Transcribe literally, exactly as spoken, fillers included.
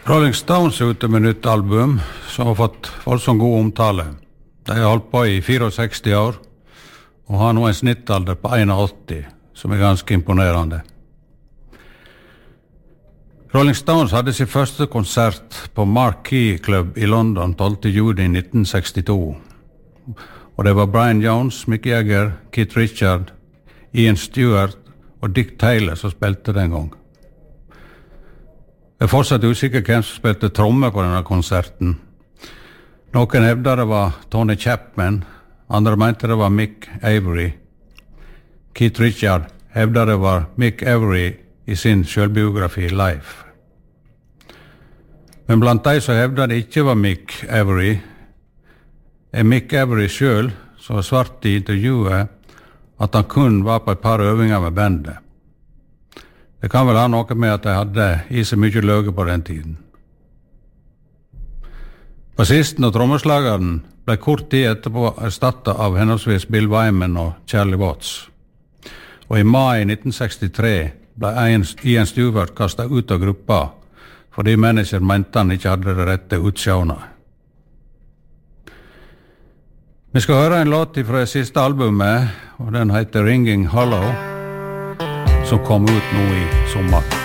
Rolling Stones er ute med nytt album som har fått voldsomt god omtale. De har holdt på i sekstifire år og har nå en snittalder på åtti, som er ganske imponerende. Rolling Stones hadde sin første konsert på Marquee Club i London tolvte juni nitten sekstito. Og det var Brian Jones, Mick Jagger, Keith Richards, Ian Stewart og Dick Taylor som spilte den gang. Jeg er fortsatt usikker hvem som spilte tromme på denne konserten. Noen hevdet det var Tony Chapman, andre mente det var Mick Avery. Keith Richards hevdet det var Mick Avery i sin selvbiografi Life. Men blant de som hevdet det ikke var Mick Avery, er Mick Avery selv, som var svart i intervjuet, at han kun var på et par øvinger med bandet. Det kan vel ha noe med at de hadde i så mye løge på den tiden. Bassisten og trommeslageren ble kort tid etterpå erstattet av henholdsvis Bill Wyman og Charlie Watts. Og i mai nitten sekstitre ble Ian Stewart kastet ut av gruppa fordi manager mente han ikke hadde det rette utsjånet. Vi skal høre en låt fra det siste albumet, og den heter Ringing Hollow, som kom ut nå i sommer.